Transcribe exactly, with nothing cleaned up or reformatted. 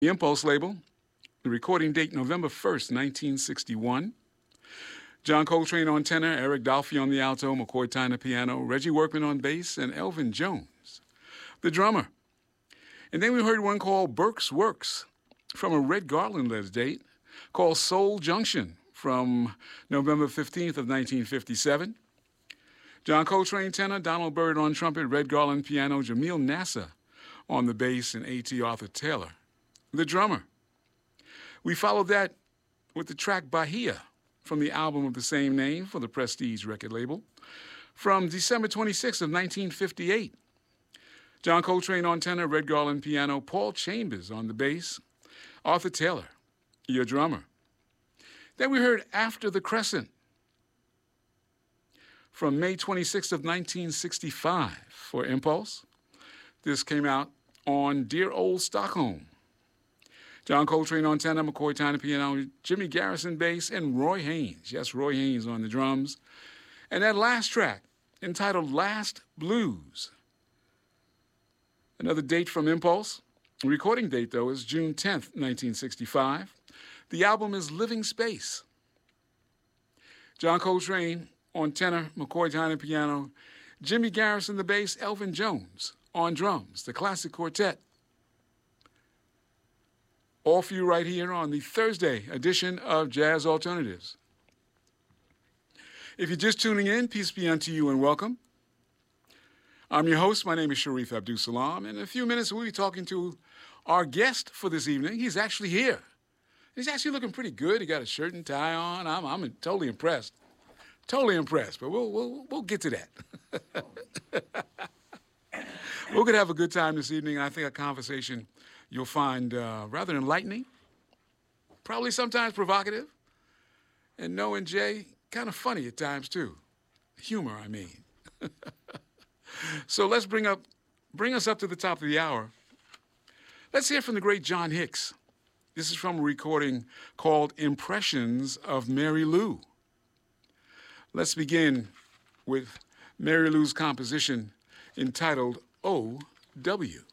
The Impulse label, the recording date November first, nineteen sixty-one. John Coltrane on tenor, Eric Dolphy on the alto, McCoy Tyner piano, Reggie Workman on bass, and Elvin Jones, the drummer. And then we heard one called Burke's Works from a Red Garland-led date called Soul Junction from November fifteenth of nineteen fifty-seven. John Coltrane tenor, Donald Byrd on trumpet, Red Garland piano, Jamil Nasser on the bass, and A T Arthur Taylor, the drummer. We followed that with the track Bahia from the album of the same name for the Prestige record label from December twenty-sixth of nineteen fifty-eight. John Coltrane on tenor, Red Garland piano, Paul Chambers on the bass, Arthur Taylor, your drummer. Then we heard After the Crescent from May twenty-sixth of nineteen sixty-five for Impulse. This came out on Dear Old Stockholm. John Coltrane on tenor, McCoy Tyner piano, Jimmy Garrison bass, and Roy Haynes. Yes, Roy Haynes on the drums. And that last track, entitled Last Blues. Another date from Impulse. The recording date, though, is June tenth, nineteen sixty-five. The album is Living Space. John Coltrane on tenor, McCoy Tyner piano, Jimmy Garrison the bass, Elvin Jones on drums, the classic quartet. All for you right here on the Thursday edition of Jazz Alternatives. If you're just tuning in, peace be unto you and welcome. I'm your host. My name is Sharif Abdul-Salam. In a few minutes, we'll be talking to our guest for this evening. He's actually here. He's actually looking pretty good. He got a shirt and tie on. I'm, I'm totally impressed. Totally impressed, but we'll, we'll, we'll get to that. We're going to have a good time this evening, and I think a conversation you'll find uh, rather enlightening, probably sometimes provocative, and knowing Jay, kind of funny at times too. Humor, I mean. So let's bring up, bring us up to the top of the hour. Let's hear from the great John Hicks. This is from a recording called Impressions of Mary Lou. Let's begin with Mary Lou's composition entitled O W